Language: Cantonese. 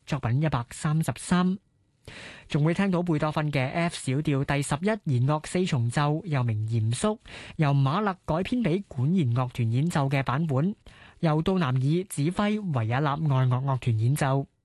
作品133。仲會聽到貝多芬嘅 F 小調第11弦樂四重奏，又名嚴肅，由馬勒改編俾管弦樂團演奏嘅版本，由杜南爾指揮維也納愛樂樂團演奏。